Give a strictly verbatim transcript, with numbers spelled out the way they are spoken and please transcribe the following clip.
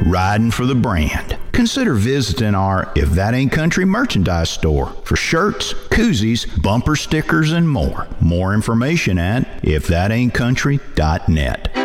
riding for the brand. Consider visiting our If That Ain't Country merchandise store for shirts, koozies, bumper stickers, and more. More information at if that ain't country dot net.